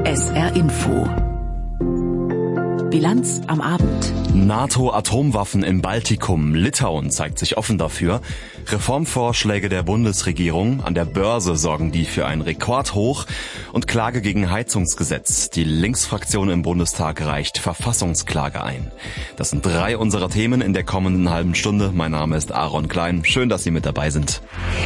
SR Info. Bilanz am Abend. NATO-Atomwaffen im Baltikum. Litauen zeigt sich offen dafür. Reformvorschläge der Bundesregierung. An der Börse sorgen die für ein Rekordhoch. Und Klage gegen Heizungsgesetz. Die Linksfraktion im Bundestag reicht Verfassungsklage ein. Das sind 3 unserer Themen in der kommenden halben Stunde. Mein Name ist Aaron Klein. Schön, dass Sie mit dabei sind.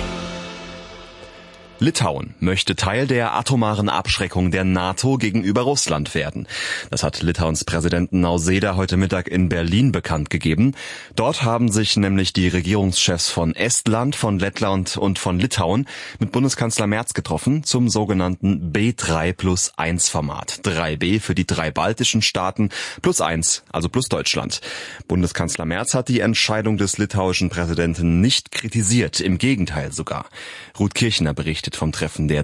Litauen möchte Teil der atomaren Abschreckung der NATO gegenüber Russland werden. Das hat Litauens Präsident Nausėda heute Mittag in Berlin bekannt gegeben. Dort haben sich nämlich die Regierungschefs von Estland, von Lettland und von Litauen mit Bundeskanzler Merz getroffen zum sogenannten B3+1-Format. 3B für die 3 baltischen Staaten plus 1, also plus Deutschland. Bundeskanzler Merz hat die Entscheidung des litauischen Präsidenten nicht kritisiert, im Gegenteil sogar. Ruth Kirchner berichtet vom Treffen der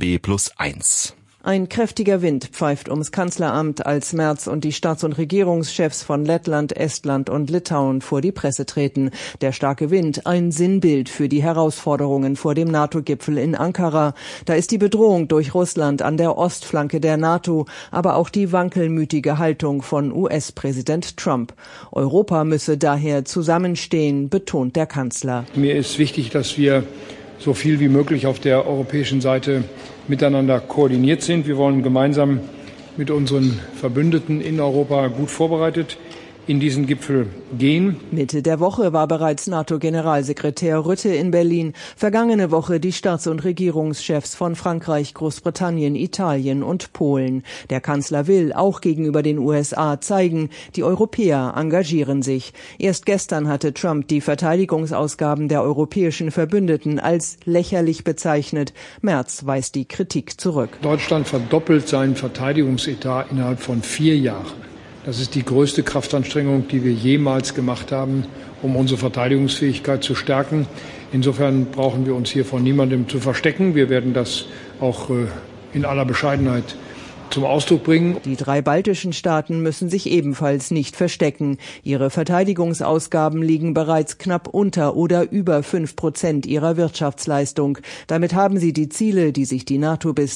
3B+1. Ein kräftiger Wind pfeift ums Kanzleramt, als Merz und die Staats- und Regierungschefs von Lettland, Estland und Litauen vor die Presse treten. Der starke Wind, ein Sinnbild für die Herausforderungen vor dem NATO-Gipfel in Ankara. Da ist die Bedrohung durch Russland an der Ostflanke der NATO, aber auch die wankelmütige Haltung von US-Präsident Trump. Europa müsse daher zusammenstehen, betont der Kanzler. Mir ist wichtig, dass wir so viel wie möglich auf der europäischen Seite miteinander koordiniert sind. Wir wollen gemeinsam mit unseren Verbündeten in Europa gut vorbereitet in diesen Gipfel gehen. Mitte der Woche war bereits NATO-Generalsekretär Rutte in Berlin. Vergangene Woche die Staats- und Regierungschefs von Frankreich, Großbritannien, Italien und Polen. Der Kanzler will auch gegenüber den USA zeigen, die Europäer engagieren sich. Erst gestern hatte Trump die Verteidigungsausgaben der europäischen Verbündeten als lächerlich bezeichnet. Merz weist die Kritik zurück. Deutschland verdoppelt seinen Verteidigungsetat innerhalb von 4 Jahren. Das ist die größte Kraftanstrengung, die wir jemals gemacht haben, um unsere Verteidigungsfähigkeit zu stärken. Insofern brauchen wir uns hier vor niemandem zu verstecken. Wir werden das auch in aller Bescheidenheit zum Ausdruck bringen. Die 3 baltischen Staaten müssen sich ebenfalls nicht verstecken. Ihre Verteidigungsausgaben liegen bereits knapp unter oder über 5% ihrer Wirtschaftsleistung. Damit haben sie die Ziele, die sich die NATO bis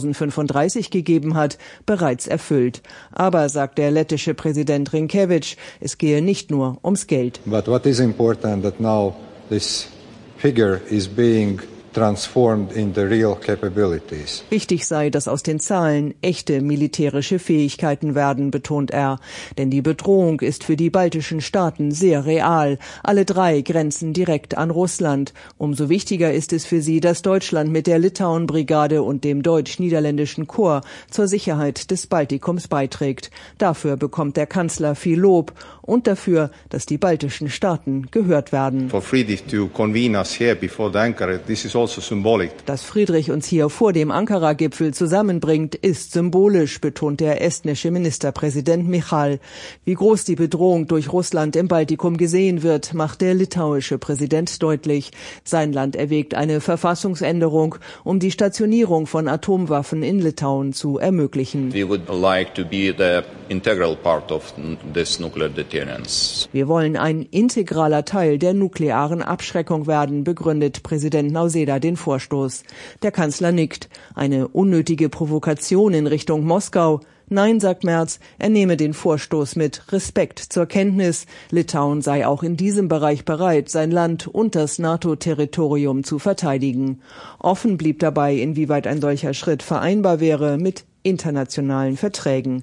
2035 gegeben hat, bereits erfüllt. Aber, sagt der lettische Präsident Rinkevič, es gehe nicht nur ums Geld. But what is important that now this figure is being transformed into real capabilities. Wichtig sei, dass aus den Zahlen echte militärische Fähigkeiten werden, betont er. Denn die Bedrohung ist für die baltischen Staaten sehr real. Alle 3 grenzen direkt an Russland. Umso wichtiger ist es für sie, dass Deutschland mit der Litauen-Brigade und dem deutsch-niederländischen Korps zur Sicherheit des Baltikums beiträgt. Dafür bekommt der Kanzler viel Lob und dafür, dass die baltischen Staaten gehört werden. For Friedrich to convene us here before the Ankara, this is also symbolic. Dass Friedrich uns hier vor dem Ankara-Gipfel zusammenbringt, ist symbolisch, betont der estnische Ministerpräsident Michal. Wie groß die Bedrohung durch Russland im Baltikum gesehen wird, macht der litauische Präsident deutlich. Sein Land erwägt eine Verfassungsänderung, um die Stationierung von Atomwaffen in Litauen zu ermöglichen. We would like to be the integral part of this nuclear deterrence. Wir wollen ein integraler Teil der nuklearen Abschreckung werden, begründet Präsident Nausėda den Vorstoß. Der Kanzler nickt. Eine unnötige Provokation in Richtung Moskau. Nein, sagt Merz, er nehme den Vorstoß mit Respekt zur Kenntnis. Litauen sei auch in diesem Bereich bereit, sein Land und das NATO-Territorium zu verteidigen. Offen blieb dabei, inwieweit ein solcher Schritt vereinbar wäre mit internationalen Verträgen.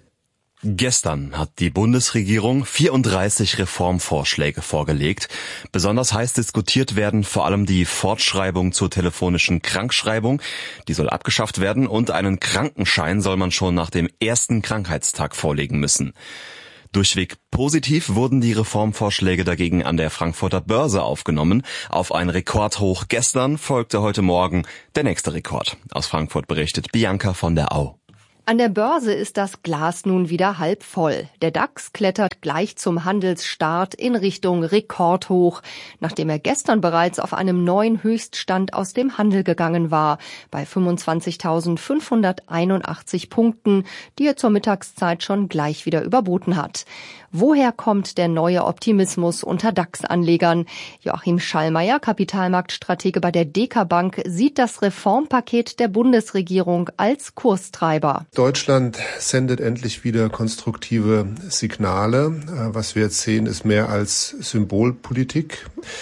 Gestern hat die Bundesregierung 34 Reformvorschläge vorgelegt. Besonders heiß diskutiert werden vor allem die Fortschreibung zur telefonischen Krankschreibung. Die soll abgeschafft werden und einen Krankenschein soll man schon nach dem ersten Krankheitstag vorlegen müssen. Durchweg positiv wurden die Reformvorschläge dagegen an der Frankfurter Börse aufgenommen. Auf ein Rekordhoch gestern folgte heute Morgen der nächste Rekord. Aus Frankfurt berichtet Bianca von der Au. An der Börse ist das Glas nun wieder halb voll. Der DAX klettert gleich zum Handelsstart in Richtung Rekordhoch, nachdem er gestern bereits auf einem neuen Höchststand aus dem Handel gegangen war, bei 25.581 Punkten, die er zur Mittagszeit schon gleich wieder überboten hat. Woher kommt der neue Optimismus unter DAX-Anlegern? Joachim Schallmeier, Kapitalmarktstratege bei der DK Bank, sieht das Reformpaket der Bundesregierung als Kurstreiber. Deutschland sendet endlich wieder konstruktive Signale. Was wir jetzt sehen, ist mehr als Symbolpolitik.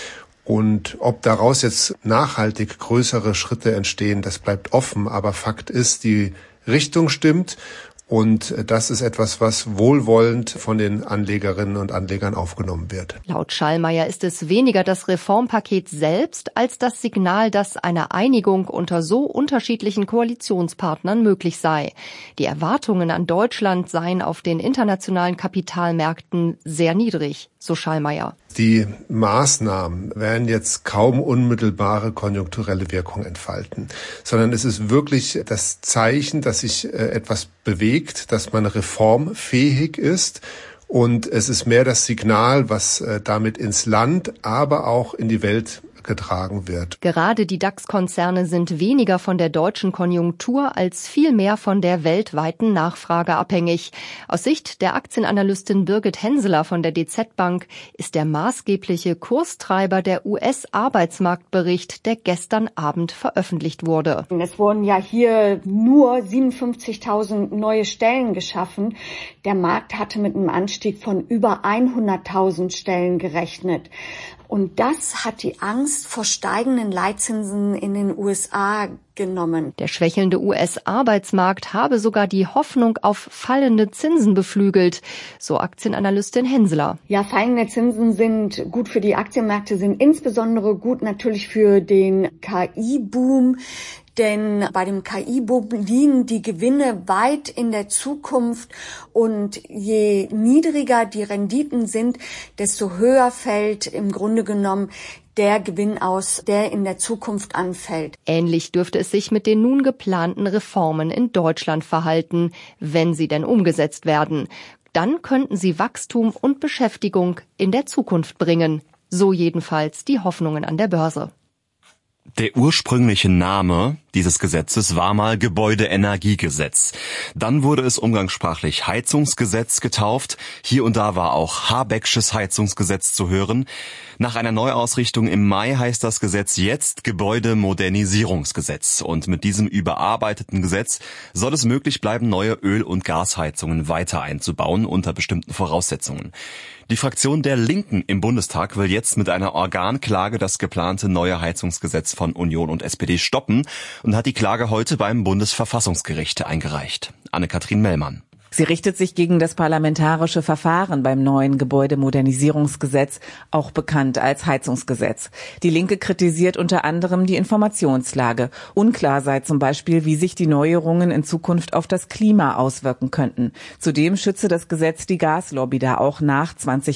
Und ob daraus jetzt nachhaltig größere Schritte entstehen, das bleibt offen. Aber Fakt ist, die Richtung stimmt. Und das ist etwas, was wohlwollend von den Anlegerinnen und Anlegern aufgenommen wird. Laut Schallmeier ist es weniger das Reformpaket selbst als das Signal, dass eine Einigung unter so unterschiedlichen Koalitionspartnern möglich sei. Die Erwartungen an Deutschland seien auf den internationalen Kapitalmärkten sehr niedrig, so Schallmeier. Die Maßnahmen werden jetzt kaum unmittelbare konjunkturelle Wirkung entfalten, sondern es ist wirklich das Zeichen, dass sich etwas bewegt, dass man reformfähig ist. Und es ist mehr das Signal, was damit ins Land, aber auch in die Welt getragen wird. Gerade die DAX-Konzerne sind weniger von der deutschen Konjunktur als vielmehr von der weltweiten Nachfrage abhängig. Aus Sicht der Aktienanalystin Birgit Henseler von der DZ Bank ist der maßgebliche Kurstreiber der US-Arbeitsmarktbericht, der gestern Abend veröffentlicht wurde. Es wurden ja hier nur 57.000 neue Stellen geschaffen. Der Markt hatte mit einem Anstieg von über 100.000 Stellen gerechnet. Und das hat die Angst vor steigenden Leitzinsen in den USA genommen. Der schwächelnde US-Arbeitsmarkt habe sogar die Hoffnung auf fallende Zinsen beflügelt, so Aktienanalystin Henseler. Ja, fallende Zinsen sind gut für die Aktienmärkte, sind insbesondere gut natürlich für den KI-Boom. Denn bei dem KI-Boom liegen die Gewinne weit in der Zukunft und je niedriger die Renditen sind, desto höher fällt im Grunde genommen der Gewinn aus, der in der Zukunft anfällt. Ähnlich dürfte es sich mit den nun geplanten Reformen in Deutschland verhalten, wenn sie denn umgesetzt werden. Dann könnten sie Wachstum und Beschäftigung in der Zukunft bringen. So jedenfalls die Hoffnungen an der Börse. Der ursprüngliche Name dieses Gesetzes war mal Gebäudeenergiegesetz. Dann wurde es umgangssprachlich Heizungsgesetz getauft. Hier und da war auch Habecksches Heizungsgesetz zu hören. Nach einer Neuausrichtung im Mai heißt das Gesetz jetzt Gebäudemodernisierungsgesetz. Und mit diesem überarbeiteten Gesetz soll es möglich bleiben, neue Öl- und Gasheizungen weiter einzubauen unter bestimmten Voraussetzungen. Die Fraktion der Linken im Bundestag will jetzt mit einer Organklage das geplante neue Heizungsgesetz von Union und SPD stoppen und hat die Klage heute beim Bundesverfassungsgericht eingereicht. Anne-Kathrin Mellmann. Sie richtet sich gegen das parlamentarische Verfahren beim neuen Gebäudemodernisierungsgesetz, auch bekannt als Heizungsgesetz. Die Linke kritisiert unter anderem die Informationslage. Unklar sei zum Beispiel, wie sich die Neuerungen in Zukunft auf das Klima auswirken könnten. Zudem schütze das Gesetz die Gaslobby, da auch nach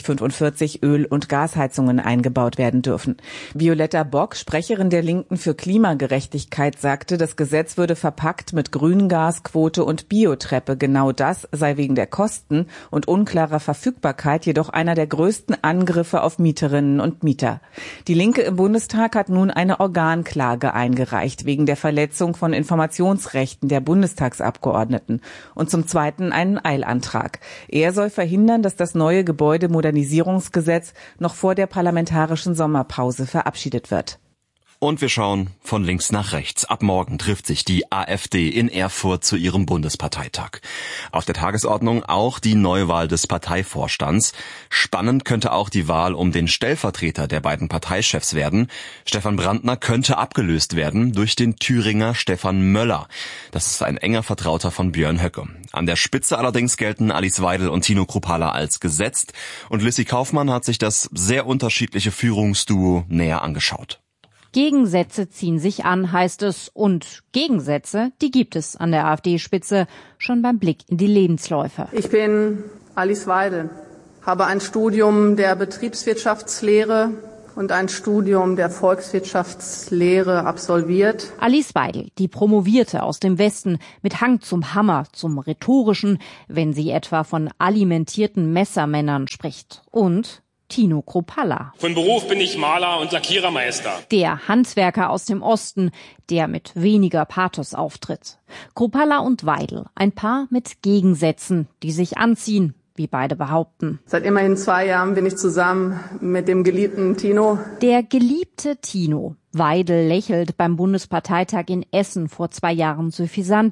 2045 Öl- und Gasheizungen eingebaut werden dürfen. Violetta Bock, Sprecherin der Linken für Klimagerechtigkeit, sagte, das Gesetz würde verpackt mit Grüngasquote und Biotreppe. Genau das sei wegen der Kosten und unklarer Verfügbarkeit jedoch einer der größten Angriffe auf Mieterinnen und Mieter. Die Linke im Bundestag hat nun eine Organklage eingereicht wegen der Verletzung von Informationsrechten der Bundestagsabgeordneten und zum Zweiten einen Eilantrag. Er soll verhindern, dass das neue Gebäudemodernisierungsgesetz noch vor der parlamentarischen Sommerpause verabschiedet wird. Und wir schauen von links nach rechts. Ab morgen trifft sich die AfD in Erfurt zu ihrem Bundesparteitag. Auf der Tagesordnung auch die Neuwahl des Parteivorstands. Spannend könnte auch die Wahl um den Stellvertreter der beiden Parteichefs werden. Stefan Brandner könnte abgelöst werden durch den Thüringer Stefan Möller. Das ist ein enger Vertrauter von Björn Höcke. An der Spitze allerdings gelten Alice Weidel und Tino Kruppalla als gesetzt. Und Lissy Kaufmann hat sich das sehr unterschiedliche Führungsduo näher angeschaut. Gegensätze ziehen sich an, heißt es. Und Gegensätze, die gibt es an der AfD-Spitze, schon beim Blick in die Lebensläufe. Ich bin Alice Weidel, habe ein Studium der Betriebswirtschaftslehre und ein Studium der Volkswirtschaftslehre absolviert. Alice Weidel, die Promovierte aus dem Westen, mit Hang zum Hammer, zum Rhetorischen, wenn sie etwa von alimentierten Messermännern spricht. Und Tino Kruppalla. Von Beruf bin ich Maler und Lackierermeister. Der Handwerker aus dem Osten, der mit weniger Pathos auftritt. Kruppalla und Weidel, ein Paar mit Gegensätzen, die sich anziehen, wie beide behaupten. Seit immerhin 2 Jahren bin ich zusammen mit dem geliebten Tino. Der geliebte Tino. Weidel lächelt beim Bundesparteitag in Essen vor 2 Jahren suffisant.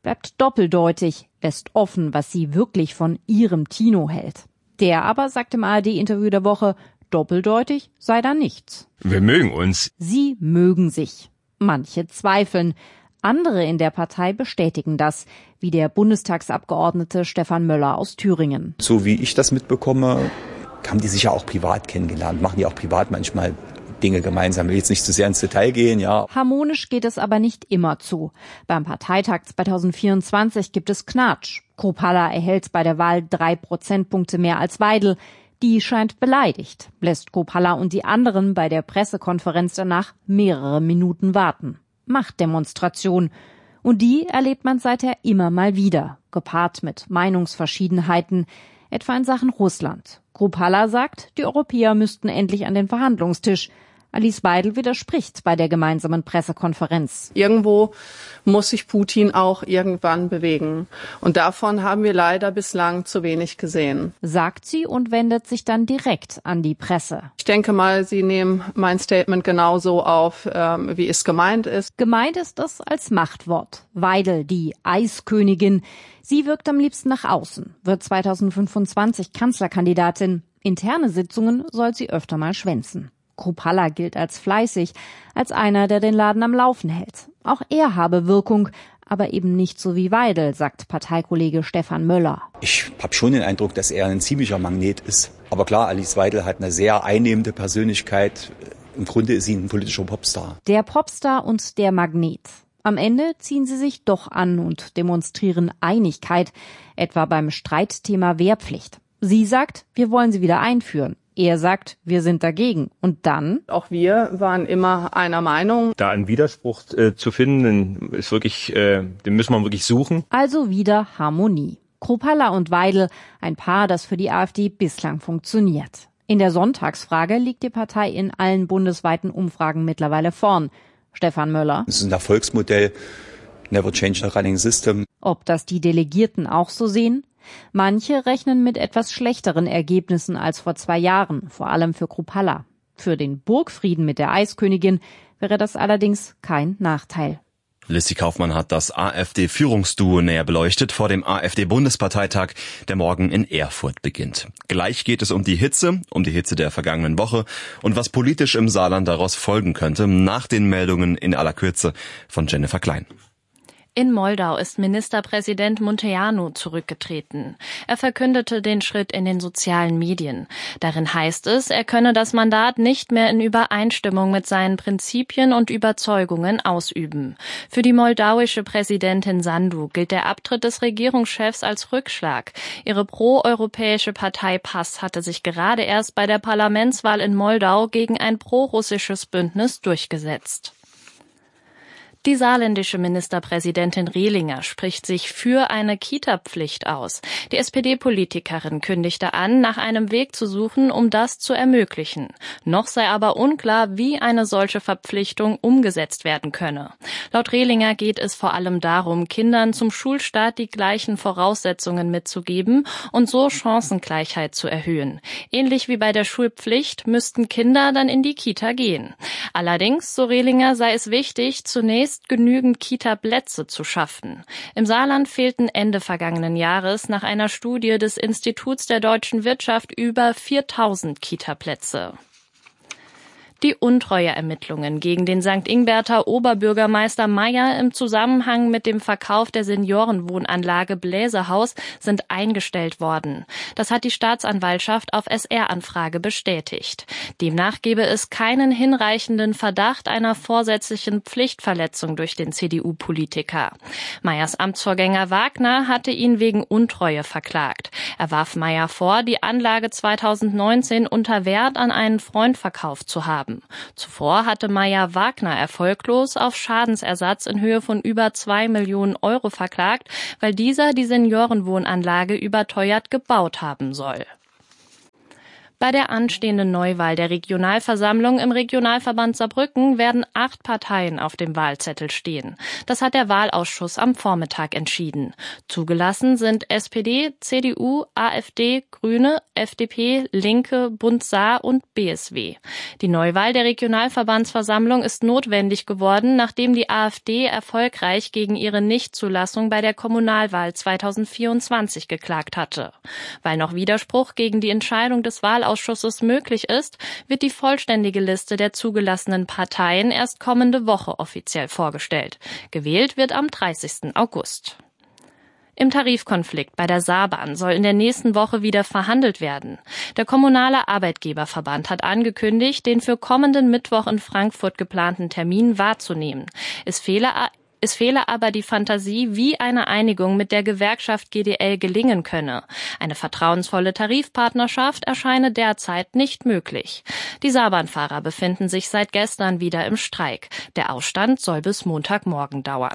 bleibt doppeldeutig, lässt offen, was sie wirklich von ihrem Tino hält. Der aber sagt im ARD-Interview der Woche, doppeldeutig sei da nichts. Wir mögen uns. Sie mögen sich. Manche zweifeln. Andere in der Partei bestätigen das, wie der Bundestagsabgeordnete Stefan Möller aus Thüringen. So wie ich das mitbekomme, haben die sich ja auch privat kennengelernt, machen die auch privat manchmal Dinge gemeinsam. Ich will jetzt nicht zu sehr ins Detail gehen, ja. Harmonisch geht es aber nicht immer zu. Beim Parteitag 2024 gibt es Knatsch. Kruppalla erhält bei der Wahl 3 Prozentpunkte mehr als Weidel. Die scheint beleidigt, lässt Kruppalla und die anderen bei der Pressekonferenz danach mehrere Minuten warten. Machtdemonstration. Und die erlebt man seither immer mal wieder, gepaart mit Meinungsverschiedenheiten, etwa in Sachen Russland. Kruppalla sagt, die Europäer müssten endlich an den Verhandlungstisch. Alice Weidel widerspricht bei der gemeinsamen Pressekonferenz. Irgendwo muss sich Putin auch irgendwann bewegen. Und davon haben wir leider bislang zu wenig gesehen. Sagt sie und wendet sich dann direkt an die Presse. Ich denke mal, Sie nehmen mein Statement genauso auf, wie es gemeint ist. Gemeint ist es als Machtwort. Weidel, die Eiskönigin. Sie wirkt am liebsten nach außen, wird 2025 Kanzlerkandidatin. Interne Sitzungen soll sie öfter mal schwänzen. Kruppalla gilt als fleißig, als einer, der den Laden am Laufen hält. Auch er habe Wirkung, aber eben nicht so wie Weidel, sagt Parteikollege Stefan Möller. Ich habe schon den Eindruck, dass er ein ziemlicher Magnet ist. Aber klar, Alice Weidel hat eine sehr einnehmende Persönlichkeit. Im Grunde ist sie ein politischer Popstar. Der Popstar und der Magnet. Am Ende ziehen sie sich doch an und demonstrieren Einigkeit, etwa beim Streitthema Wehrpflicht. Sie sagt, wir wollen sie wieder einführen. Er sagt, wir sind dagegen. Und dann? Auch wir waren immer einer Meinung. Da einen Widerspruch zu finden, ist wirklich, den müssen wir wirklich suchen. Also wieder Harmonie. Kruppalla und Weidel, ein Paar, das für die AfD bislang funktioniert. In der Sonntagsfrage liegt die Partei in allen bundesweiten Umfragen mittlerweile vorn. Stefan Möller. Das ist ein Erfolgsmodell. Never change a running system. Ob das die Delegierten auch so sehen? Manche rechnen mit etwas schlechteren Ergebnissen als vor 2 Jahren, vor allem für Kruppalla. Für den Burgfrieden mit der Eiskönigin wäre das allerdings kein Nachteil. Lissi Kaufmann hat das AfD-Führungsduo näher beleuchtet vor dem AfD-Bundesparteitag, der morgen in Erfurt beginnt. Gleich geht es um die Hitze der vergangenen Woche und was politisch im Saarland daraus folgen könnte, nach den Meldungen in aller Kürze von Jennifer Klein. In Moldau ist Ministerpräsident Munteanu zurückgetreten. Er verkündete den Schritt in den sozialen Medien. Darin heißt es, er könne das Mandat nicht mehr in Übereinstimmung mit seinen Prinzipien und Überzeugungen ausüben. Für die moldauische Präsidentin Sandu gilt der Abtritt des Regierungschefs als Rückschlag. Ihre pro-europäische Partei PAS hatte sich gerade erst bei der Parlamentswahl in Moldau gegen ein pro-russisches Bündnis durchgesetzt. Die saarländische Ministerpräsidentin Rehlinger spricht sich für eine Kita-Pflicht aus. Die SPD-Politikerin kündigte an, nach einem Weg zu suchen, um das zu ermöglichen. Noch sei aber unklar, wie eine solche Verpflichtung umgesetzt werden könne. Laut Rehlinger geht es vor allem darum, Kindern zum Schulstart die gleichen Voraussetzungen mitzugeben und so Chancengleichheit zu erhöhen. Ähnlich wie bei der Schulpflicht müssten Kinder dann in die Kita gehen. Allerdings, so Rehlinger, sei es wichtig, zunächst genügend Kita-Plätze zu schaffen. Im Saarland fehlten Ende vergangenen Jahres nach einer Studie des Instituts der deutschen Wirtschaft über 4.000 Kita-Plätze. Die Untreueermittlungen gegen den St. Ingbärter Oberbürgermeister Meyer im Zusammenhang mit dem Verkauf der Seniorenwohnanlage Bläsehaus sind eingestellt worden. Das hat die Staatsanwaltschaft auf SR-Anfrage bestätigt. Demnach gebe es keinen hinreichenden Verdacht einer vorsätzlichen Pflichtverletzung durch den CDU-Politiker. Meyers Amtsvorgänger Wagner hatte ihn wegen Untreue verklagt. Er warf Meyer vor, die Anlage 2019 unter Wert an einen Freund verkauft zu haben. Zuvor hatte Meyer Wagner erfolglos auf Schadensersatz in Höhe von über 2 Millionen Euro verklagt, weil dieser die Seniorenwohnanlage überteuert gebaut haben soll. Bei der anstehenden Neuwahl der Regionalversammlung im Regionalverband Saarbrücken werden 8 Parteien auf dem Wahlzettel stehen. Das hat der Wahlausschuss am Vormittag entschieden. Zugelassen sind SPD, CDU, AfD, Grüne, FDP, Linke, Bund Saar und BSW. Die Neuwahl der Regionalverbandsversammlung ist notwendig geworden, nachdem die AfD erfolgreich gegen ihre Nichtzulassung bei der Kommunalwahl 2024 geklagt hatte. Weil noch Widerspruch gegen die Entscheidung des Wahlausschusses möglich ist, wird die vollständige Liste der zugelassenen Parteien erst kommende Woche offiziell vorgestellt. Gewählt wird am 30. August. Im Tarifkonflikt bei der Saarbahn soll in der nächsten Woche wieder verhandelt werden. Der Kommunale Arbeitgeberverband hat angekündigt, den für kommenden Mittwoch in Frankfurt geplanten Termin wahrzunehmen. Es fehle aber die Fantasie, wie eine Einigung mit der Gewerkschaft GDL gelingen könne. Eine vertrauensvolle Tarifpartnerschaft erscheine derzeit nicht möglich. Die Saarbahnfahrer befinden sich seit gestern wieder im Streik. Der Ausstand soll bis Montagmorgen dauern.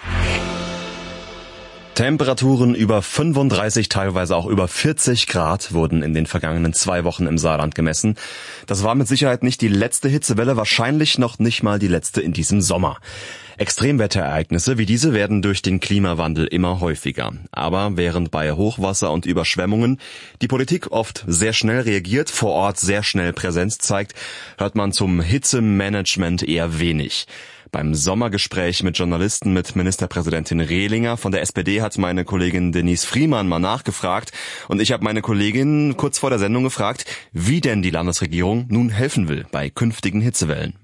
Temperaturen über 35, teilweise auch über 40 Grad wurden in den vergangenen 2 Wochen im Saarland gemessen. Das war mit Sicherheit nicht die letzte Hitzewelle, wahrscheinlich noch nicht mal die letzte in diesem Sommer. Extremwetterereignisse wie diese werden durch den Klimawandel immer häufiger. Aber während bei Hochwasser und Überschwemmungen die Politik oft sehr schnell reagiert, vor Ort sehr schnell Präsenz zeigt, hört man zum Hitzemanagement eher wenig. Beim Sommergespräch mit Journalisten mit Ministerpräsidentin Rehlinger von der SPD hat meine Kollegin Denise Friemann mal nachgefragt. Und ich habe meine Kollegin kurz vor der Sendung gefragt, wie denn die Landesregierung nun helfen will bei künftigen Hitzewellen.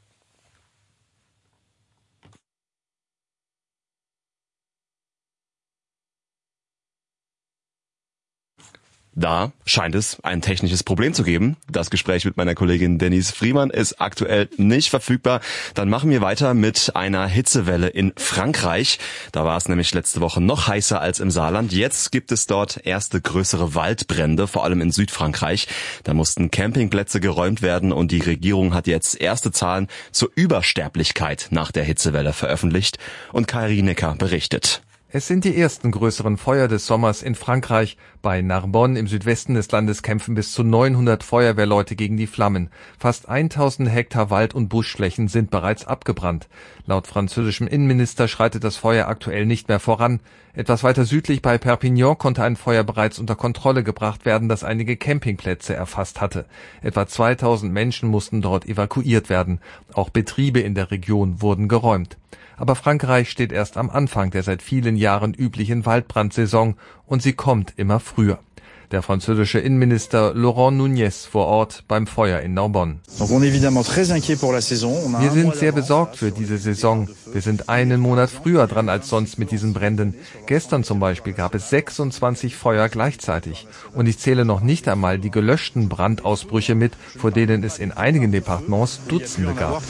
Da scheint es ein technisches Problem zu geben. Das Gespräch mit meiner Kollegin Denise Friemann ist aktuell nicht verfügbar. Dann machen wir weiter mit einer Hitzewelle in Frankreich. Da war es nämlich letzte Woche noch heißer als im Saarland. Jetzt gibt es dort erste größere Waldbrände, vor allem in Südfrankreich. Da mussten Campingplätze geräumt werden und die Regierung hat jetzt erste Zahlen zur Übersterblichkeit nach der Hitzewelle veröffentlicht. Und Kai Rienecker berichtet. Es sind die ersten größeren Feuer des Sommers in Frankreich. Bei Narbonne im Südwesten des Landes kämpfen bis zu 900 Feuerwehrleute gegen die Flammen. Fast 1000 Hektar Wald- und Buschflächen sind bereits abgebrannt. Laut französischem Innenminister schreitet das Feuer aktuell nicht mehr voran. Etwas weiter südlich bei Perpignan konnte ein Feuer bereits unter Kontrolle gebracht werden, das einige Campingplätze erfasst hatte. Etwa 2000 Menschen mussten dort evakuiert werden. Auch Betriebe in der Region wurden geräumt. Aber Frankreich steht erst am Anfang der seit vielen Jahren üblichen Waldbrandsaison und sie kommt immer früher. Der französische Innenminister Laurent Nunez vor Ort beim Feuer in Narbonne. Wir sind sehr besorgt für diese Saison. Wir sind einen Monat früher dran als sonst mit diesen Bränden. Gestern zum Beispiel gab es 26 Feuer gleichzeitig. Und ich zähle noch nicht einmal die gelöschten Brandausbrüche mit, vor denen es in einigen Departements Dutzende gab.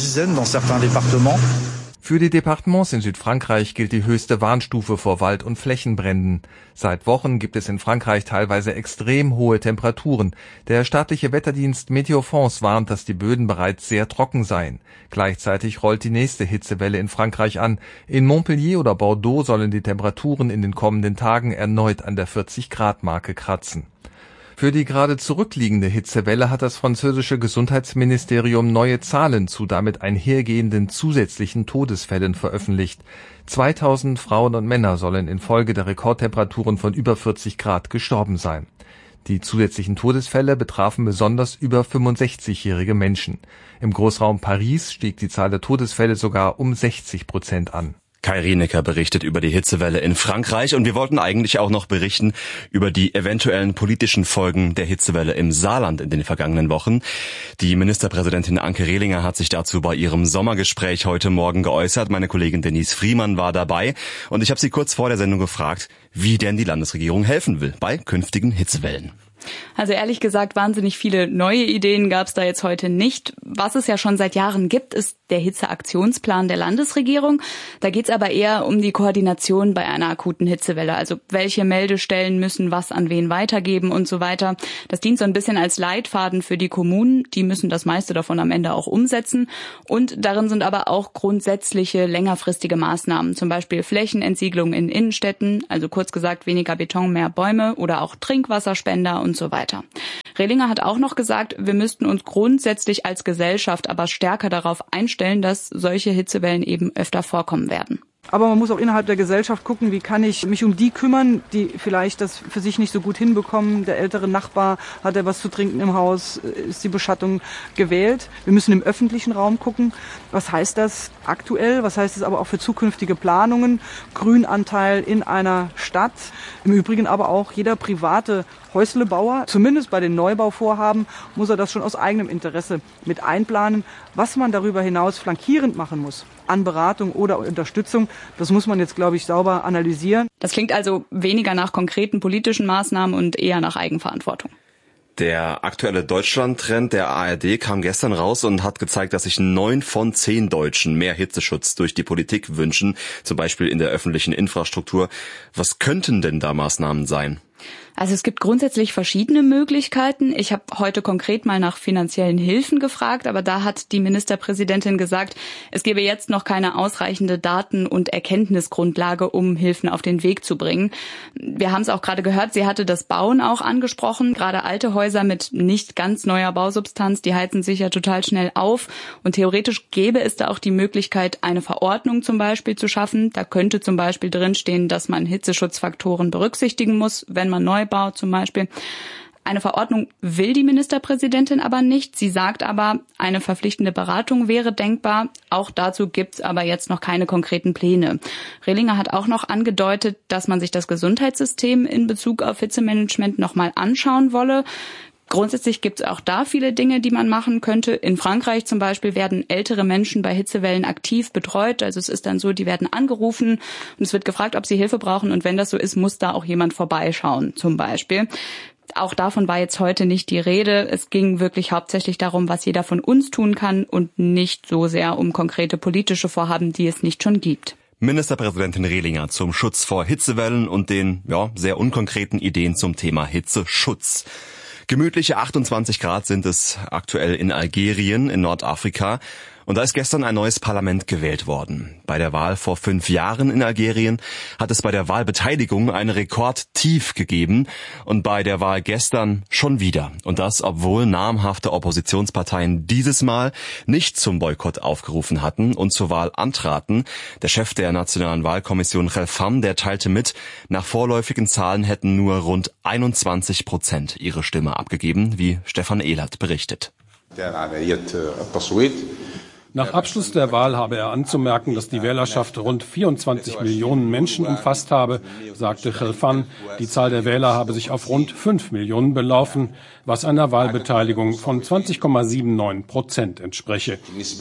Für die Departements in Südfrankreich gilt die höchste Warnstufe vor Wald- und Flächenbränden. Seit Wochen gibt es in Frankreich teilweise extrem hohe Temperaturen. Der staatliche Wetterdienst Météo France warnt, dass die Böden bereits sehr trocken seien. Gleichzeitig rollt die nächste Hitzewelle in Frankreich an. In Montpellier oder Bordeaux sollen die Temperaturen in den kommenden Tagen erneut an der 40-Grad-Marke kratzen. Für die gerade zurückliegende Hitzewelle hat das französische Gesundheitsministerium neue Zahlen zu damit einhergehenden zusätzlichen Todesfällen veröffentlicht. 2000 Frauen und Männer sollen infolge der Rekordtemperaturen von über 40 Grad gestorben sein. Die zusätzlichen Todesfälle betrafen besonders über 65-jährige Menschen. Im Großraum Paris stieg die Zahl der Todesfälle sogar um 60% an. Kai Rienecker berichtet über die Hitzewelle in Frankreich und wir wollten eigentlich auch noch berichten über die eventuellen politischen Folgen der Hitzewelle im Saarland in den vergangenen Wochen. Die Ministerpräsidentin Anke Rehlinger hat sich dazu bei ihrem Sommergespräch heute Morgen geäußert. Meine Kollegin Denise Friemann war dabei und ich habe sie kurz vor der Sendung gefragt, wie denn die Landesregierung helfen will bei künftigen Hitzewellen. Also ehrlich gesagt, wahnsinnig viele neue Ideen gab es da jetzt heute nicht. Was es ja schon seit Jahren gibt, ist der Hitzeaktionsplan der Landesregierung. Da geht es aber eher um die Koordination bei einer akuten Hitzewelle. Also welche Meldestellen müssen was an wen weitergeben und so weiter. Das dient so ein bisschen als Leitfaden für die Kommunen. Die müssen das meiste davon am Ende auch umsetzen. Und darin sind aber auch grundsätzliche, längerfristige Maßnahmen. Zum Beispiel Flächenentsiegelung in Innenstädten. Also kurz gesagt weniger Beton, mehr Bäume oder auch Trinkwasserspender und und so weiter. Rehlinger hat auch noch gesagt, wir müssten uns grundsätzlich als Gesellschaft aber stärker darauf einstellen, dass solche Hitzewellen eben öfter vorkommen werden. Aber man muss auch innerhalb der Gesellschaft gucken, wie kann ich mich um die kümmern, die vielleicht das für sich nicht so gut hinbekommen. Der ältere Nachbar, hat er was zu trinken im Haus, ist die Beschattung gewählt. Wir müssen im öffentlichen Raum gucken. Was heißt das aktuell? Was heißt es aber auch für zukünftige Planungen? Grünanteil in einer Stadt. Im Übrigen aber auch jeder private Häuslebauer, zumindest bei den Neubauvorhaben, muss er das schon aus eigenem Interesse mit einplanen. Was man darüber hinaus flankierend machen muss an Beratung oder Unterstützung, das muss man jetzt, glaube ich, sauber analysieren. Das klingt also weniger nach konkreten politischen Maßnahmen und eher nach Eigenverantwortung. Der aktuelle Deutschland-Trend der ARD kam gestern raus und hat gezeigt, dass sich 9 von 10 Deutschen mehr Hitzeschutz durch die Politik wünschen, zum Beispiel in der öffentlichen Infrastruktur. Was könnten denn da Maßnahmen sein? Also es gibt grundsätzlich verschiedene Möglichkeiten. Ich habe heute konkret mal nach finanziellen Hilfen gefragt, aber da hat die Ministerpräsidentin gesagt, es gebe jetzt noch keine ausreichende Daten- und Erkenntnisgrundlage, um Hilfen auf den Weg zu bringen. Wir haben es auch gerade gehört, sie hatte das Bauen auch angesprochen. Gerade alte Häuser mit nicht ganz neuer Bausubstanz, die heizen sich ja total schnell auf. Und theoretisch gäbe es da auch die Möglichkeit, eine Verordnung zum Beispiel zu schaffen. Da könnte zum Beispiel drinstehen, dass man Hitzeschutzfaktoren berücksichtigen muss, wenn man Neubau zum Beispiel. Eine Verordnung will die Ministerpräsidentin aber nicht. Sie sagt aber, eine verpflichtende Beratung wäre denkbar. Auch dazu gibt's aber jetzt noch keine konkreten Pläne. Rehlinger hat auch noch angedeutet, dass man sich das Gesundheitssystem in Bezug auf Hitzemanagement nochmal anschauen wolle. Grundsätzlich gibt es auch da viele Dinge, die man machen könnte. In Frankreich zum Beispiel werden ältere Menschen bei Hitzewellen aktiv betreut. Also es ist dann so, die werden angerufen und es wird gefragt, ob sie Hilfe brauchen. Und wenn das so ist, muss da auch jemand vorbeischauen zum Beispiel. Auch davon war jetzt heute nicht die Rede. Es ging wirklich hauptsächlich darum, was jeder von uns tun kann und nicht so sehr um konkrete politische Vorhaben, die es nicht schon gibt. Ministerpräsidentin Rehlinger zum Schutz vor Hitzewellen und den sehr unkonkreten Ideen zum Thema Hitzeschutz. Gemütliche 28 Grad sind es aktuell in Algerien, in Nordafrika. Und da ist gestern ein neues Parlament gewählt worden. Bei der Wahl vor 5 Jahren in Algerien hat es bei der Wahlbeteiligung ein Rekordtief gegeben. Und bei der Wahl gestern schon wieder. Und das, obwohl namhafte Oppositionsparteien dieses Mal nicht zum Boykott aufgerufen hatten und zur Wahl antraten. Der Chef der Nationalen Wahlkommission Khelfam, der teilte mit, nach vorläufigen Zahlen hätten nur rund 21% ihre Stimme abgegeben, wie Stefan Ehlert berichtet. Nach Abschluss der Wahl habe er anzumerken, dass die Wählerschaft rund 24 Millionen Menschen umfasst habe, sagte Khelfam. Die Zahl der Wähler habe sich auf rund 5 Millionen belaufen, was einer Wahlbeteiligung von 20,79% entspreche.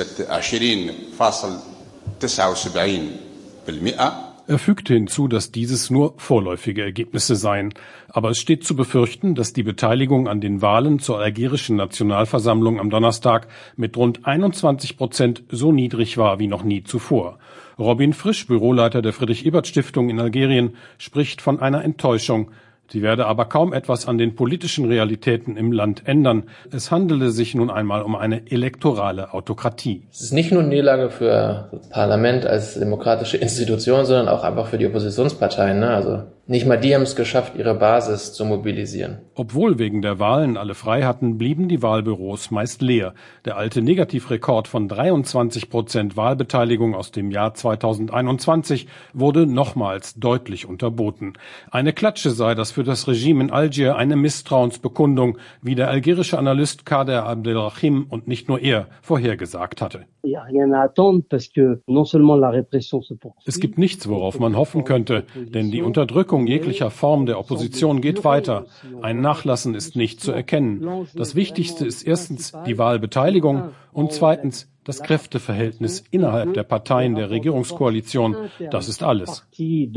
Er fügte hinzu, dass dieses nur vorläufige Ergebnisse seien. Aber es steht zu befürchten, dass die Beteiligung an den Wahlen zur algerischen Nationalversammlung am Donnerstag mit rund 21% so niedrig war wie noch nie zuvor. Robin Frisch, Büroleiter der Friedrich-Ebert-Stiftung in Algerien, spricht von einer Enttäuschung. Sie werde aber kaum etwas an den politischen Realitäten im Land ändern. Es handele sich nun einmal um eine elektorale Autokratie. Es ist nicht nur eine Niederlage für das Parlament als demokratische Institution, sondern auch einfach für die Oppositionsparteien. Also nicht mal die haben es geschafft, ihre Basis zu mobilisieren. Obwohl wegen der Wahlen alle frei hatten, blieben die Wahlbüros meist leer. Der alte Negativrekord von 23% Wahlbeteiligung aus dem Jahr 2021 wurde nochmals deutlich unterboten. Eine Klatsche sei das für das Regime in Algier, eine Misstrauensbekundung, wie der algerische Analyst Kader Abdelrahim und nicht nur er vorhergesagt hatte. Es gibt nichts, worauf man hoffen könnte, denn die Unterdrückung jeglicher Form der Opposition geht weiter. Ein Nachlassen ist nicht zu erkennen. Das Wichtigste ist erstens die Wahlbeteiligung und zweitens das Kräfteverhältnis innerhalb der Parteien der Regierungskoalition. Das ist alles.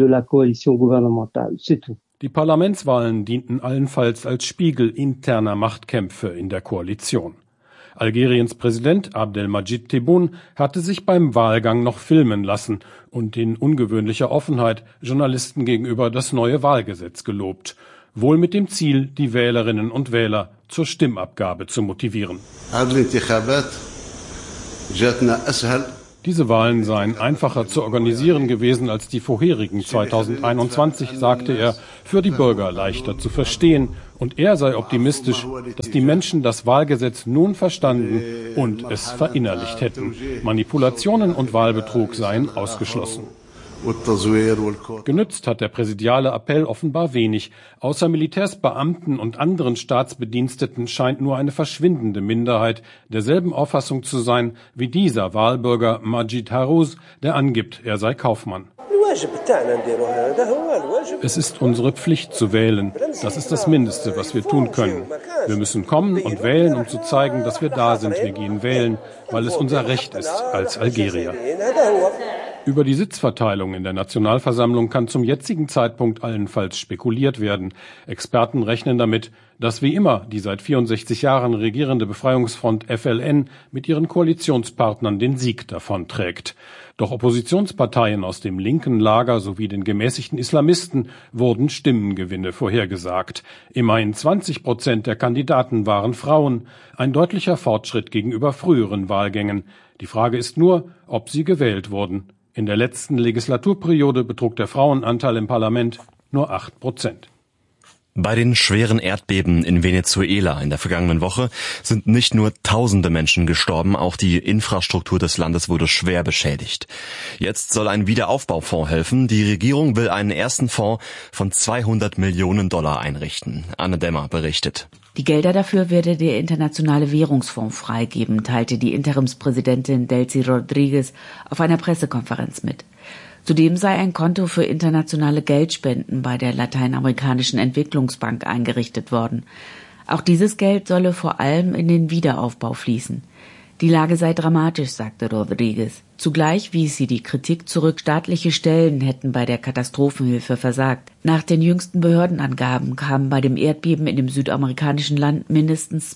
Die Parlamentswahlen dienten allenfalls als Spiegel interner Machtkämpfe in der Koalition. Algeriens Präsident Abdelmadjid Tebboune hatte sich beim Wahlgang noch filmen lassen und in ungewöhnlicher Offenheit Journalisten gegenüber das neue Wahlgesetz gelobt. Wohl mit dem Ziel, die Wählerinnen und Wähler zur Stimmabgabe zu motivieren. Diese Wahlen seien einfacher zu organisieren gewesen als die vorherigen 2021, sagte er, für die Bürger leichter zu verstehen. Und er sei optimistisch, dass die Menschen das Wahlgesetz nun verstanden und es verinnerlicht hätten. Manipulationen und Wahlbetrug seien ausgeschlossen. Genützt hat der präsidiale Appell offenbar wenig. Außer Militärsbeamten und anderen Staatsbediensteten scheint nur eine verschwindende Minderheit derselben Auffassung zu sein wie dieser Wahlbürger Majid Haruz, der angibt, er sei Kaufmann. Es ist unsere Pflicht zu wählen. Das ist das Mindeste, was wir tun können. Wir müssen kommen und wählen, um zu zeigen, dass wir da sind. Wir gehen wählen, weil es unser Recht ist als Algerier. Über die Sitzverteilung in der Nationalversammlung kann zum jetzigen Zeitpunkt allenfalls spekuliert werden. Experten rechnen damit, dass wie immer die seit 64 Jahren regierende Befreiungsfront FLN mit ihren Koalitionspartnern den Sieg davonträgt. Doch Oppositionsparteien aus dem linken Lager sowie den gemäßigten Islamisten wurden Stimmengewinne vorhergesagt. Immerhin 20% der Kandidaten waren Frauen, ein deutlicher Fortschritt gegenüber früheren Wahlgängen. Die Frage ist nur, ob sie gewählt wurden. In der letzten Legislaturperiode betrug der Frauenanteil im Parlament nur 8%. Bei den schweren Erdbeben in Venezuela in der vergangenen Woche sind nicht nur tausende Menschen gestorben, auch die Infrastruktur des Landes wurde schwer beschädigt. Jetzt soll ein Wiederaufbaufonds helfen. Die Regierung will einen ersten Fonds von $200 Millionen einrichten. Anne Dämmer berichtet. Die Gelder dafür werde der Internationale Währungsfonds freigeben, teilte die Interimspräsidentin Delcy Rodriguez auf einer Pressekonferenz mit. Zudem sei ein Konto für internationale Geldspenden bei der Lateinamerikanischen Entwicklungsbank eingerichtet worden. Auch dieses Geld solle vor allem in den Wiederaufbau fließen. Die Lage sei dramatisch, sagte Rodriguez. Zugleich wies sie die Kritik zurück, staatliche Stellen hätten bei der Katastrophenhilfe versagt. Nach den jüngsten Behördenangaben kamen bei dem Erdbeben in dem südamerikanischen Land mindestens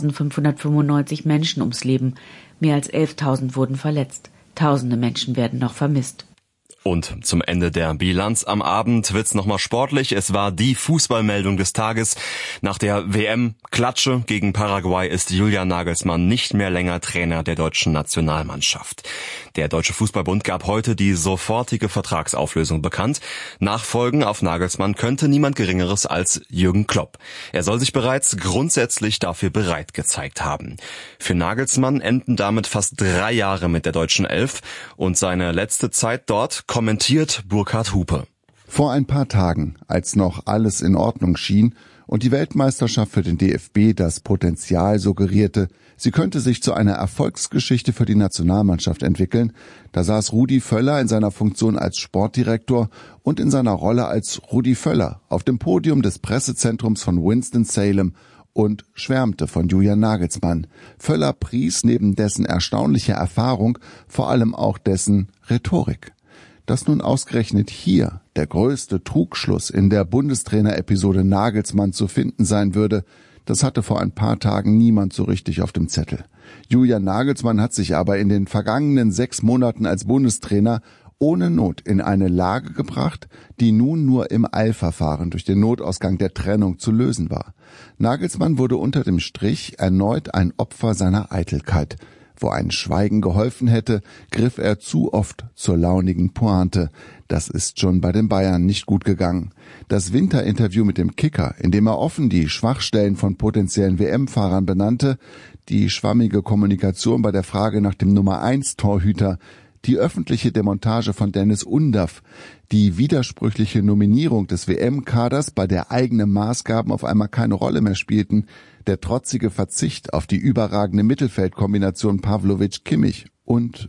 2.595 Menschen ums Leben. Mehr als 11.000 wurden verletzt. Tausende Menschen werden noch vermisst. Und zum Ende der Bilanz am Abend wird's nochmal sportlich. Es war die Fußballmeldung des Tages. Nach der WM-Klatsche gegen Paraguay ist Julian Nagelsmann nicht mehr länger Trainer der deutschen Nationalmannschaft. Der Deutsche Fußballbund gab heute die sofortige Vertragsauflösung bekannt. Nachfolgen auf Nagelsmann könnte niemand Geringeres als Jürgen Klopp. Er soll sich bereits grundsätzlich dafür bereit gezeigt haben. Für Nagelsmann enden damit fast 3 Jahre mit der deutschen Elf und seine letzte Zeit dort kommentiert Burkhard Hupe. Vor ein paar Tagen, als noch alles in Ordnung schien und die Weltmeisterschaft für den DFB das Potenzial suggerierte, sie könnte sich zu einer Erfolgsgeschichte für die Nationalmannschaft entwickeln, da saß Rudi Völler in seiner Funktion als Sportdirektor und in seiner Rolle als Rudi Völler auf dem Podium des Pressezentrums von Winston-Salem und schwärmte von Julian Nagelsmann. Völler pries neben dessen erstaunlicher Erfahrung vor allem auch dessen Rhetorik. Dass nun ausgerechnet hier der größte Trugschluss in der Bundestrainer-Episode Nagelsmann zu finden sein würde, das hatte vor ein paar Tagen niemand so richtig auf dem Zettel. Julian Nagelsmann hat sich aber in den vergangenen 6 Monaten als Bundestrainer ohne Not in eine Lage gebracht, die nun nur im Eilverfahren durch den Notausgang der Trennung zu lösen war. Nagelsmann wurde unter dem Strich erneut ein Opfer seiner Eitelkeit. Wo ein Schweigen geholfen hätte, griff er zu oft zur launigen Pointe. Das ist schon bei den Bayern nicht gut gegangen. Das Winterinterview mit dem Kicker, in dem er offen die Schwachstellen von potenziellen WM-Fahrern benannte, die schwammige Kommunikation bei der Frage nach dem Nummer-1-Torhüter, die öffentliche Demontage von Dennis Undaff, die widersprüchliche Nominierung des WM-Kaders, bei der eigene Maßgaben auf einmal keine Rolle mehr spielten, der trotzige Verzicht auf die überragende Mittelfeldkombination Pavlovic-Kimmich und.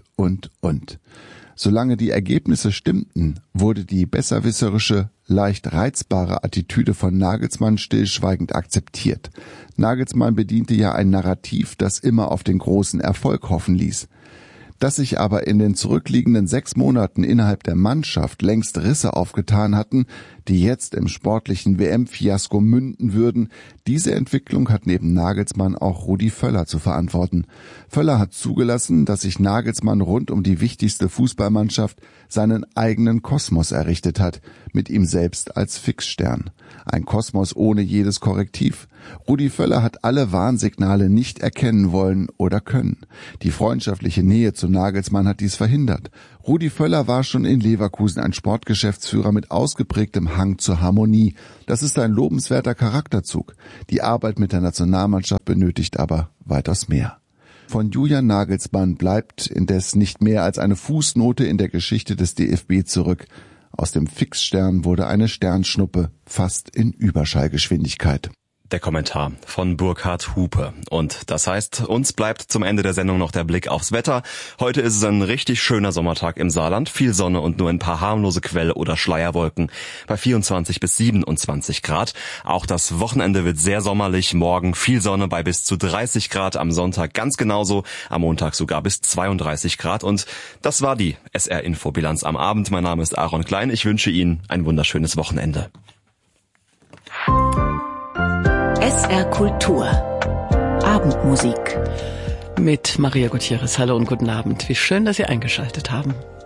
Solange die Ergebnisse stimmten, wurde die besserwisserische, leicht reizbare Attitüde von Nagelsmann stillschweigend akzeptiert. Nagelsmann bediente ja ein Narrativ, das immer auf den großen Erfolg hoffen ließ. Dass sich aber in den zurückliegenden 6 Monaten innerhalb der Mannschaft längst Risse aufgetan hatten, die jetzt im sportlichen WM-Fiasko münden würden, diese Entwicklung hat neben Nagelsmann auch Rudi Völler zu verantworten. Völler hat zugelassen, dass sich Nagelsmann rund um die wichtigste Fußballmannschaft seinen eigenen Kosmos errichtet hat, mit ihm selbst als Fixstern. Ein Kosmos ohne jedes Korrektiv. Rudi Völler hat alle Warnsignale nicht erkennen wollen oder können. Die freundschaftliche Nähe zu Nagelsmann hat dies verhindert. Rudi Völler war schon in Leverkusen ein Sportgeschäftsführer mit ausgeprägtem Hang zur Harmonie. Das ist ein lobenswerter Charakterzug. Die Arbeit mit der Nationalmannschaft benötigt aber weitaus mehr. Von Julian Nagelsmann bleibt indes nicht mehr als eine Fußnote in der Geschichte des DFB zurück. Aus dem Fixstern wurde eine Sternschnuppe, fast in Überschallgeschwindigkeit. Der Kommentar von Burkhard Hupe. Und das heißt, uns bleibt zum Ende der Sendung noch der Blick aufs Wetter. Heute ist es ein richtig schöner Sommertag im Saarland. Viel Sonne und nur ein paar harmlose Quell- oder Schleierwolken bei 24 bis 27 Grad. Auch das Wochenende wird sehr sommerlich. Morgen viel Sonne bei bis zu 30 Grad. Am Sonntag ganz genauso. Am Montag sogar bis 32 Grad. Und das war die SR-Info-Bilanz am Abend. Mein Name ist Aaron Klein. Ich wünsche Ihnen ein wunderschönes Wochenende. SR Kultur. Abendmusik. Mit Maria Gutierrez. Hallo und guten Abend. Wie schön, dass Sie eingeschaltet haben.